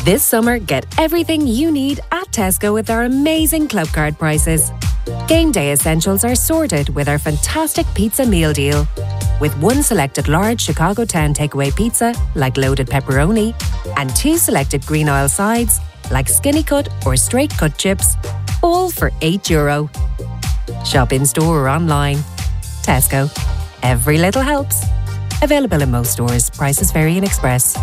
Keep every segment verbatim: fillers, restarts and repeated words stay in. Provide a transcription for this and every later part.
This summer, get everything you need at Tesco with our amazing club card prices. Game day essentials are sorted with our fantastic pizza meal deal. With one selected large Chicago Town takeaway pizza, like loaded pepperoni, and two selected green oil sides, like skinny cut or straight cut chips, all for eight euro. Shop in store or online. Tesco. Every little helps. Available in most stores. Prices vary in Express.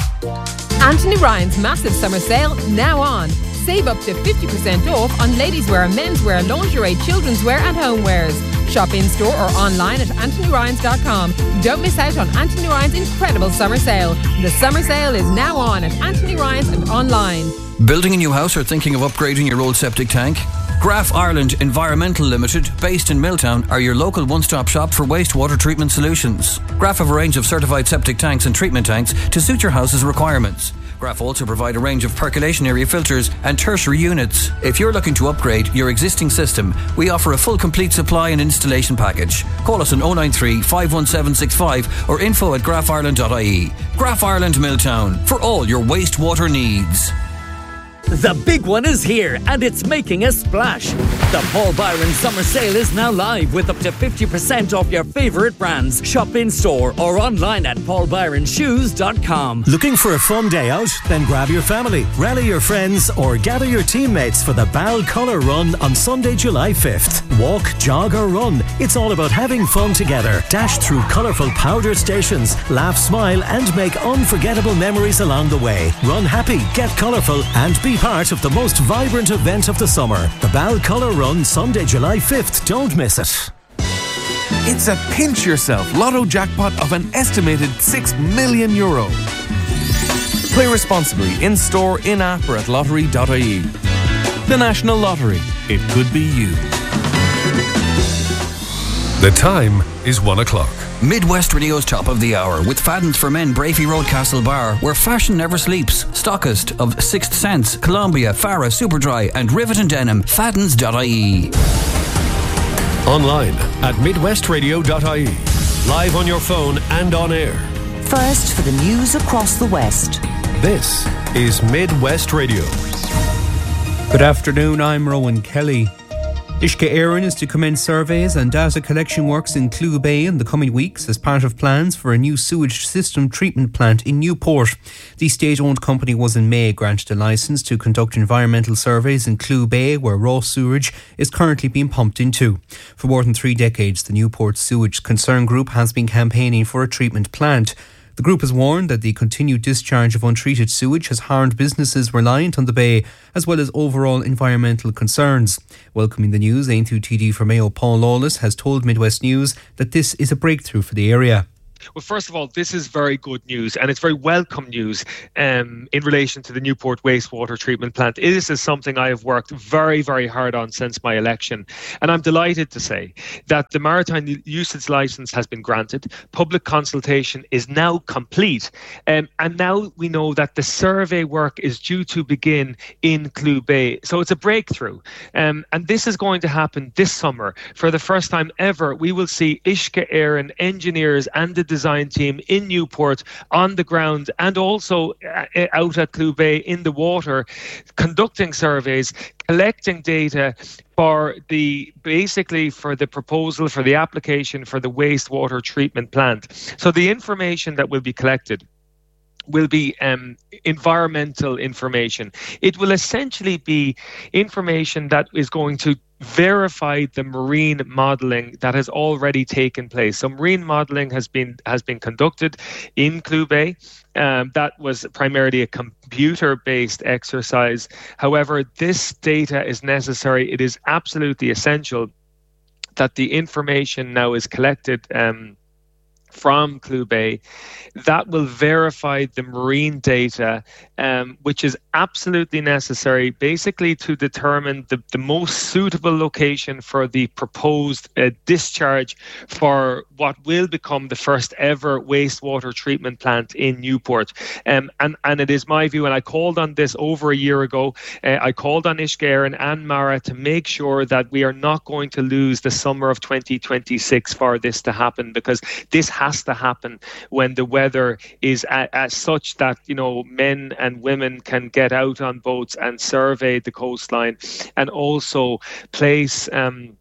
Anthony Ryan's massive summer sale now on. Save up to fifty percent off on ladies' wear, menswear, lingerie, children's wear and homewares. Shop in store or online at anthony ryans dot com. Don't miss out on Anthony Ryan's incredible summer sale. The summer sale is now on at Anthony Ryan's and online. Building a new house or thinking of upgrading your old septic tank? Graf Ireland Environmental Limited, based in Milltown, are your local one-stop shop for wastewater treatment solutions. Graf have a range of certified septic tanks and treatment tanks to suit your house's requirements. Graf also provide a range of percolation area filters and tertiary units. If you're looking to upgrade your existing system, we offer a full complete supply and installation package. Call us on oh nine three, five one seven six five or info at graf ireland dot I E. Graf Ireland Milltown, for all your wastewater needs. The big one is here and it's making a splash. The Paul Byron Summer Sale is now live with up to fifty percent off your favourite brands. Shop in store or online at paul byron shoes dot com. Looking for a fun day out? Then grab your family, rally your friends or gather your teammates for the Bal Colour Run on Sunday, July fifth. Walk, jog or run. It's all about having fun together. Dash through colourful powder stations, laugh, smile and make unforgettable memories along the way. Run happy, get colourful and be part of the most vibrant event of the summer. The Bal Colour Run, Sunday, July fifth. Don't miss it. It's a pinch yourself lotto jackpot of an estimated six million euro. Play responsibly in store, in app or at lottery dot I E. The National Lottery. It could be you. The time is one o'clock. Midwest Radio's top of the hour with Fadden's for Men, Brafey Road, Castlebar, where fashion never sleeps. Stockist of Sixth Sense, Columbia, Farah, Superdry and Rivet and Denim. Faddens dot I E. Online at midwest radio dot I E. Live on your phone and on air. First for the news across the West. This is Midwest Radio. Good afternoon, I'm Rowan Kelly. Uisce Éireann is to commence surveys and data collection works in Clew Bay in the coming weeks as part of plans for a new sewage system treatment plant in Newport. The state-owned company was in May granted a licence to conduct environmental surveys in Clew Bay, where raw sewage is currently being pumped into. For more than three decades, the Newport Sewage Concern Group has been campaigning for a treatment plant. The group has warned that the continued discharge of untreated sewage has harmed businesses reliant on the bay, as well as overall environmental concerns. Welcoming the news, Aontú T D for Mayo Paul Lawless has told Midwest News that this is a breakthrough for the area. Well, first of all, this is very good news, and it's very welcome news um, in relation to the Newport wastewater treatment plant. This is something I have worked very, very hard on since my election, and I'm delighted to say that the maritime usage licence has been granted. Public consultation is now complete, um, and now we know that the survey work is due to begin in Clew Bay. So it's a breakthrough, um, and this is going to happen this summer. For the first time ever, we will see Uisce Éireann engineers and the design team in Newport on the ground and also uh, out at Clew Bay in the water, conducting surveys, collecting data for the basically for the proposal, for the application for the wastewater treatment plant. So the information that will be collected will be um, environmental information. It will essentially be information that is going to verify the marine modelling that has already taken place. So marine modelling has been has been conducted in Clew Bay. Um, that was primarily a computer-based exercise. However, this data is necessary. It is absolutely essential that the information now is collected um, from Clew Bay that will verify the marine data, um, which is absolutely necessary basically to determine the, the most suitable location for the proposed uh, discharge for what will become the first ever wastewater treatment plant in Newport. Um, and, and it is my view, and I called on this over a year ago, uh, I called on Uisce Éireann and Mara to make sure that we are not going to lose the summer of twenty twenty-six for this to happen, because this has to happen when the weather is as such that, you know, men and women can get out on boats and survey the coastline, and also place um,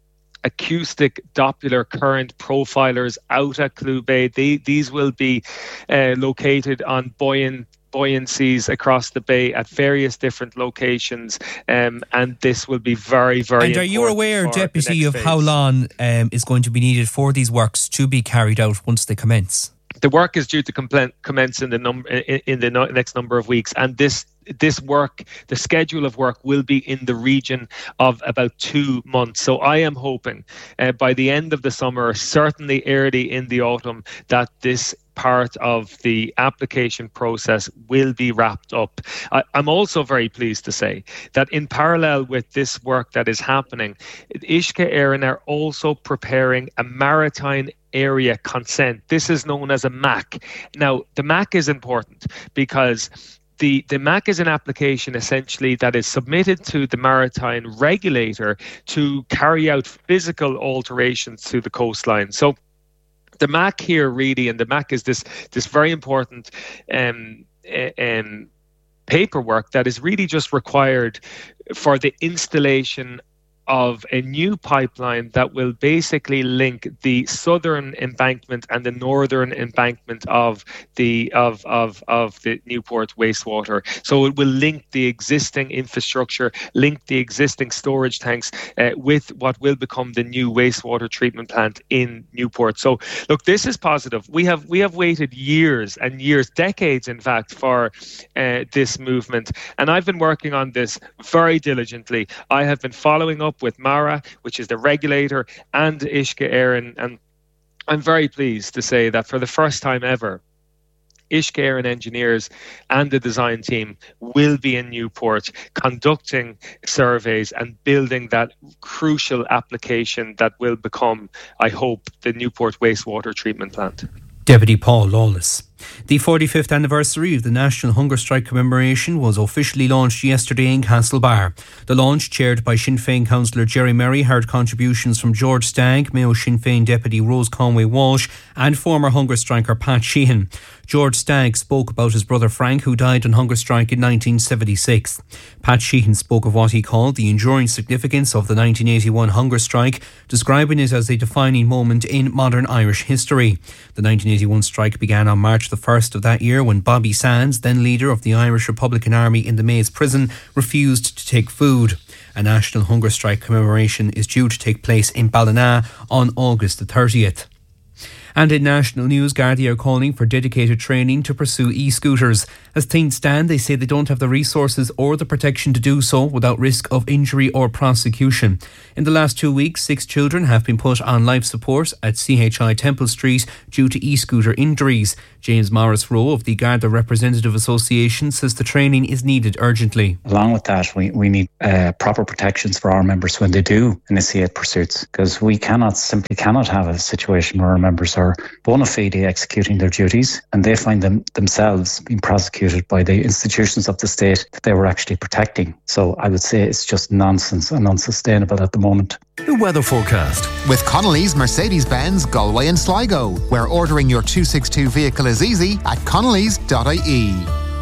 acoustic Doppler current profilers out at Clew Bay. They, these will be uh, located on buoyant buoyancies across the bay at various different locations, um, and this will be very, very And are you aware, Deputy, of how long um, is going to be needed for these works to be carried out once they commence? The work is due to compl- commence in the num- in, in the no- next number of weeks, and this this work, the schedule of work, will be in the region of about two months. So I am hoping uh, by the end of the summer, certainly early in the autumn, that this part of the application process will be wrapped up. I, I'm also very pleased to say that in parallel with this work that is happening, Uisce Éireann are also preparing a maritime area consent. This is known as a M A C. Now, the M A C is important because The, the M A C is an application essentially that is submitted to the maritime regulator to carry out physical alterations to the coastline. So the M A C here really, and the M A C is this, this very important um, um, paperwork that is really just required for the installation of a new pipeline that will basically link the southern embankment and the northern embankment of the of of of the Newport wastewater. So it will link the existing infrastructure, link the existing storage tanks uh, with what will become the new wastewater treatment plant in Newport. So look, this is positive. We have we have waited years and years, decades in fact, for uh, this movement, and I've been working on this very diligently. I have been following up with MARA, which is the regulator, and Uisce Éireann, and I'm very pleased to say that for the first time ever, Uisce Éireann engineers and the design team will be in Newport conducting surveys and building that crucial application that will become, I hope, the Newport wastewater treatment plant. Deputy Paul Lawless. The forty-fifth anniversary of the National Hunger Strike commemoration was officially launched yesterday in Castlebar. The launch, chaired by Sinn Féin councillor Jerry Merry, heard contributions from George Stagg, Mayo Sinn Féin deputy Rose Conway Walsh and former hunger striker Pat Sheehan. George Stagg spoke about his brother Frank, who died on hunger strike in nineteen seventy-six. Pat Sheehan spoke of what he called the enduring significance of the nineteen eighty-one hunger strike, describing it as a defining moment in modern Irish history. The nineteen eighty-one strike began on March the first of that year when Bobby Sands, then leader of the Irish Republican Army in the Maze prison, refused to take food. A national hunger strike commemoration is due to take place in Ballina on August the thirtieth. And in national news, Gardaí are calling for dedicated training to pursue e-scooters. As things stand, they say they don't have the resources or the protection to do so without risk of injury or prosecution. In the last two weeks, six children have been put on life support at C H I Temple Street due to e-scooter injuries. James Morris Rowe of the Garda Representative Association says the training is needed urgently. Along with that, we, we need uh, proper protections for our members when they do initiate pursuits, because we cannot simply cannot have a situation where our members are bona fide executing their duties and they find them themselves being prosecuted by the institutions of the state that they were actually protecting. So I would say it's just nonsense and unsustainable at the moment. The weather forecast with Connolly's Mercedes-Benz Galway and Sligo, where ordering your two sixty-two vehicle is easy at connellys dot I E.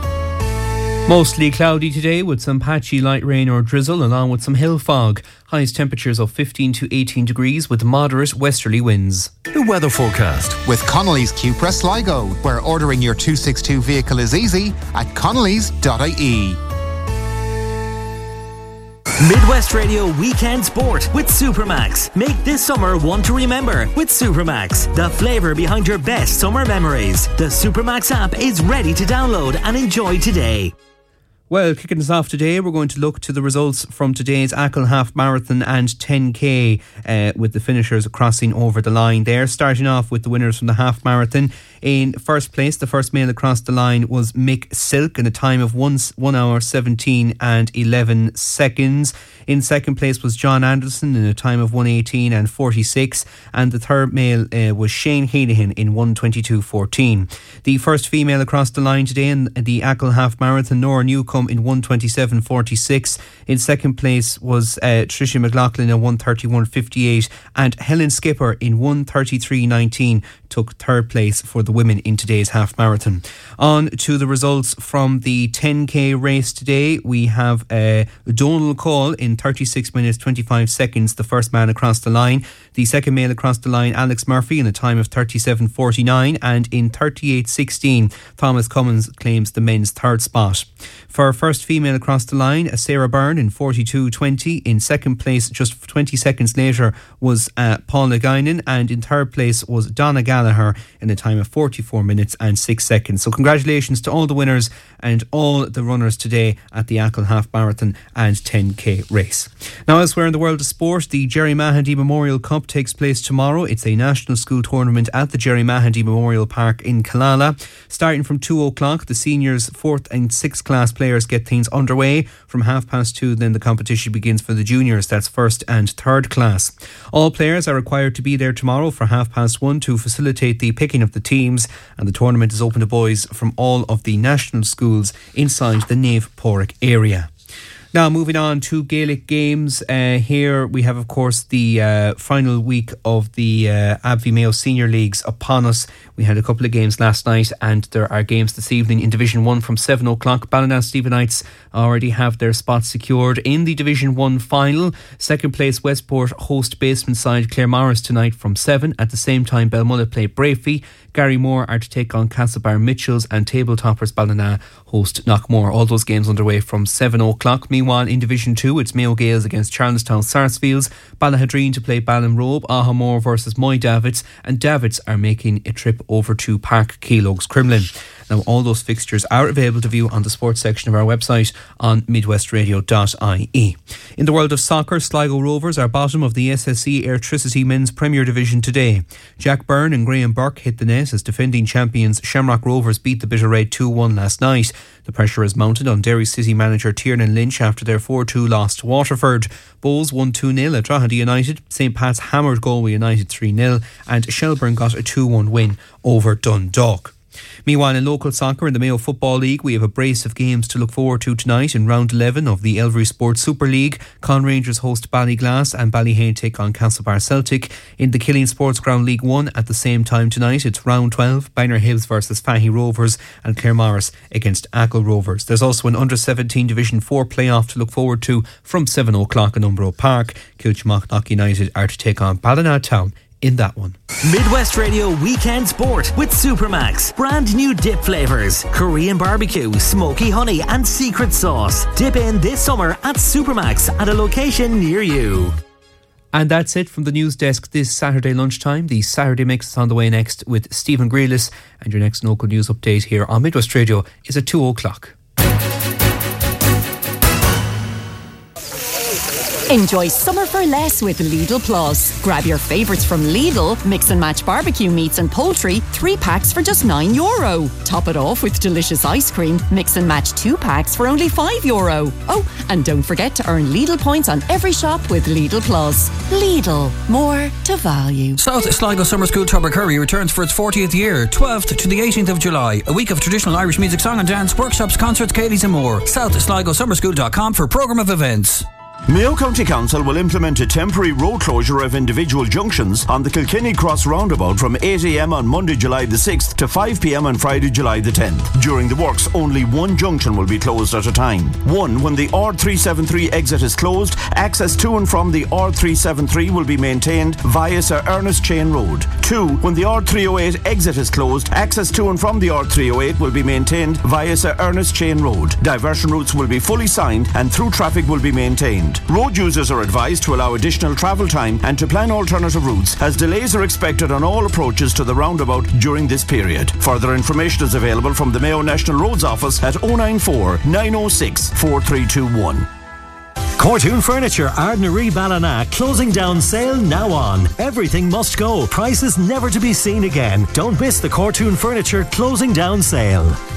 Mostly cloudy today with some patchy light rain or drizzle along with some hill fog. Highest temperatures of fifteen to eighteen degrees with moderate westerly winds. The weather forecast with Connolly's Cupra Sligo, where ordering your two sixty-two vehicle is easy at connellys dot I E. Midwest Radio Weekend Sport with Supermax. Make this summer one to remember with Supermax, the flavour behind your best summer memories. The Supermax app is ready to download and enjoy today. Well, kicking us off today, we're going to look to the results from today's Achill Half Marathon and ten K uh, with the finishers crossing over the line there. Starting off with the winners from the Half Marathon. In first place, the first male across the line was Mick Silk in a time of one, one hour seventeen and eleven seconds. In second place was John Anderson in a time of one eighteen and forty-six. And the third male uh, was Shane Hanahan in one twenty-two fourteen. The first female across the line today in the Achill Half Marathon, Nora Newcomb, Malcolm in one twenty-seven forty-six. In second place was uh, Tricia McLaughlin in one thirty-one fifty-eight, and Helen Skipper in one thirty-three nineteen took third place for the women in today's half marathon. On to the results from the ten K race today. We have uh, Donal Cole in thirty-six minutes twenty-five seconds, the first man across the line. The second male across the line, Alex Murphy, in a time of thirty-seven forty-nine, and in thirty-eight sixteen, Thomas Cummins claims the men's third spot. For first female across the line, Sarah Byrne in forty-two twenty. In second place, just twenty seconds later, was uh, Paula Guinan, and in third place was Donna Gallagher in a time of forty-four minutes and six seconds. So congratulations to all the winners and all the runners today at the Achill Half Marathon and ten K race. Now, elsewhere in the world of sport, the Jerry Mahady Memorial Cup takes place tomorrow. It's a national school tournament at the Jerry Mahady Memorial Park in Killala. Starting from two o'clock, the seniors, fourth and sixth class players get things underway. From half past two, then the competition begins for the juniors. That's first and third class. All players are required to be there tomorrow for half past one to facilitate the picking of the teams, and the tournament is open to boys from all of the national schools inside the Naomh Pádraig area. Now, moving on to Gaelic games. Uh, here we have, of course, the uh, final week of the uh, Abbey Mayo Senior Leagues upon us. We had a couple of games last night, and there are games this evening in Division one from seven o'clock. Ballina-Stephenites already have their spot secured in the Division one final. Second place Westport host basement side Claremorris tonight from seven. At the same time, Belmullet play Brafey. Gary Moore are to take on Castlebar Mitchells, and table toppers Ballina host Knockmore. All those games underway from seven o'clock. Meanwhile, in Division two, it's Mayo Gales against Charlestown Sarsfields, Ballahadreen to play Ballinrobe, Ahamore versus Moy Davids, and Davids are making a trip over to Park Keelogs Crumlin. Now, all those fixtures are available to view on the sports section of our website on midwest radio dot I E. In the world of soccer, Sligo Rovers are bottom of the S S E Airtricity Men's Premier Division today. Jack Byrne and Graham Burke hit the net as defending champions Shamrock Rovers beat the Bitter Red two one last night. The pressure is mounted on Derry City manager Tiernan Lynch after their four two loss to Waterford. Bowes won two nil at Drogheda United, St Pat's hammered Galway United three nil, and Shelburne got a two one win over Dundalk. Meanwhile, in local soccer in the Mayo Football League, we have a brace of games to look forward to tonight. In round eleven of the Elvery Sports Super League, Con Rangers host Ballyglass and Ballyhane take on Castlebar Celtic. In the Killeen Sports Ground League one at the same time tonight, it's round twelve, Bangor Hills versus Fahy Rovers and Claremorris against Achill Rovers. There's also an under seventeen Division four playoff to look forward to from seven o'clock in Umbro Park. Kilchmocknock United are to take on Ballinatown in that one. Midwest Radio Weekend Sport with Supermax. Brand new dip flavours: Korean barbecue, smoky honey and secret sauce. Dip in this summer at Supermax at a location near you. And that's it from the news desk this Saturday lunchtime. The Saturday Mix is on the way next with Stephen Grealis, and your next local news update here on Midwest Radio is at two o'clock. Enjoy summer for less with Lidl Plus. Grab your favourites from Lidl, mix and match barbecue meats and poultry, three packs for just nine euro. Top it off with delicious ice cream, mix and match two packs for only five euro. Oh, and don't forget to earn Lidl points on every shop with Lidl Plus. Lidl, more to value. South Sligo Summer School Tubbercurry returns for its fortieth year, twelfth to the eighteenth of July. A week of traditional Irish music, song and dance, workshops, concerts, Katie's and more. south sligo summer school dot com for programme of events. Mayo County Council will implement a temporary road closure of individual junctions on the Kilkenny Cross roundabout from eight a m on Monday, July the sixth to five p m on Friday, July the tenth. During the works, only one junction will be closed at a time. One, when the R three seventy-three exit is closed, access to and from the R three seventy-three will be maintained via Sir Ernest Chain Road. Two, when the R three oh eight exit is closed, access to and from the R three oh eight will be maintained via Sir Ernest Chain Road. Diversion routes will be fully signed and through traffic will be maintained. Road users are advised to allow additional travel time and to plan alternative routes, as delays are expected on all approaches to the roundabout during this period. Further information is available from the Mayo National Roads Office at oh nine four, nine oh six, four three two one. Cortoon Furniture, Ardnaree Ballina, closing down sale now on. Everything must go. Prices never to be seen again. Don't miss the Cortoon Furniture closing down sale.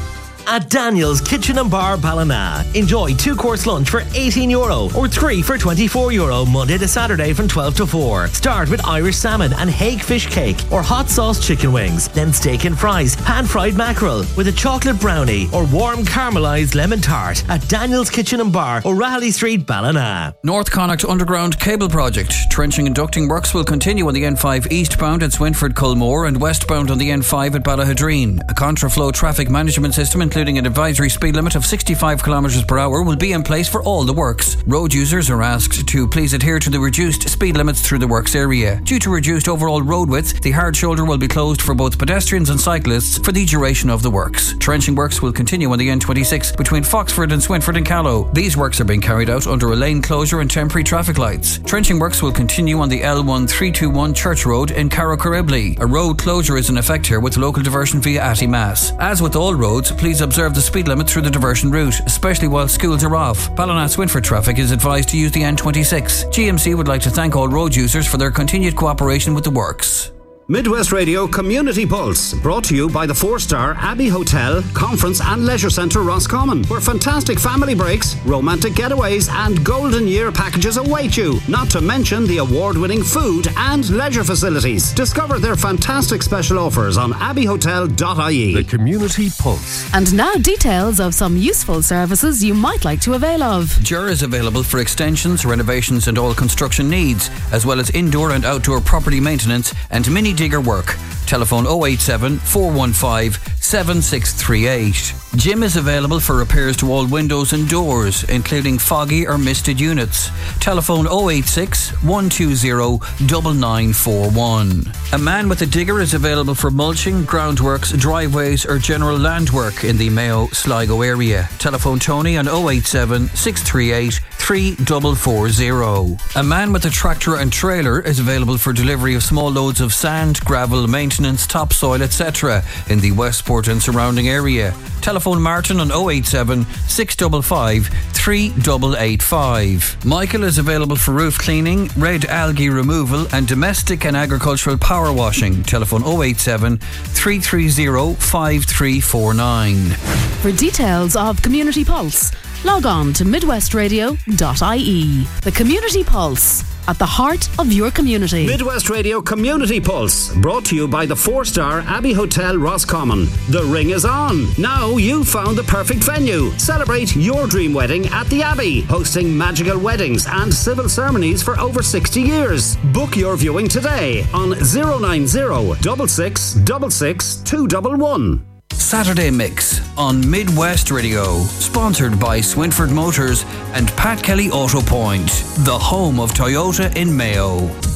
at Daniel's Kitchen and Bar Ballina. Enjoy two-course lunch for eighteen euro or three for twenty-four euro Monday to Saturday from twelve to four. Start with Irish salmon and hake fish cake or hot sauce chicken wings, then steak and fries, pan-fried mackerel with a chocolate brownie or warm caramelised lemon tart at Daniel's Kitchen and Bar, O'Reilly Street, Ballina. North Connacht Underground Cable Project. Trenching and ducting works will continue on the N five eastbound at Swinford Culmore and westbound on the N five at Ballahadreen. A contraflow traffic management system, including an advisory speed limit of sixty-five kilometres per hour, will be in place for all the works. Road users are asked to please adhere to the reduced speed limits through the works area. Due to reduced overall road width, the hard shoulder will be closed for both pedestrians and cyclists for the duration of the works. Trenching works will continue on the N twenty-six between Foxford and Swinford and Callow. These works are being carried out under a lane closure and temporary traffic lights. Trenching works will continue on the L one three two one Church Road in Carrow-Carribley. A road closure is in effect here with local diversion via Atty Mass. As with all roads, please observe the speed limit through the diversion route, especially while schools are off. Ballina-Swinford traffic is advised to use the N twenty-six. G M C would like to thank all road users for their continued cooperation with the works. Midwest Radio Community Pulse, brought to you by the four-star Abbey Hotel, Conference and Leisure Centre Roscommon, where fantastic family breaks, romantic getaways and golden year packages await you, not to mention the award-winning food and leisure facilities. Discover their fantastic special offers on abbey hotel dot I E. The Community Pulse. And now details of some useful services you might like to avail of. J U R is available for extensions, renovations and all construction needs, as well as indoor and outdoor property maintenance and mini digger work. Telephone oh eight seven, four one five, seven six three eight. Jim is available for repairs to all windows and doors, including foggy or misted units. Telephone oh eight six, one two zero, nine nine four one. A man with a digger is available for mulching, groundworks, driveways or general land work in the Mayo Sligo area. Telephone Tony on oh eight seven, six three eight, three four four zero. A man with a tractor and trailer is available for delivery of small loads of sand, gravel, maintenance, topsoil, et cetera in the Westport and surrounding area. Telephone Martin on oh eight seven, six five five, three eight eight five. Michael is available for roof cleaning, red algae removal and domestic and agricultural power washing. Telephone oh eight seven, three three zero, five three four nine. For details of Community Pulse, log on to midwest radio dot I E. The Community Pulse, at the heart of your community. Midwest Radio Community Pulse, brought to you by the four-star Abbey Hotel Roscommon. The ring is on. Now you've found the perfect venue. Celebrate your dream wedding at the Abbey, hosting magical weddings and civil ceremonies for over sixty years. Book your viewing today on oh nine oh, six six six six, two one one. Saturday Mix on Midwest Radio, sponsored by Swinford Motors and Pat Kelly Auto Point, the home of Toyota in Mayo.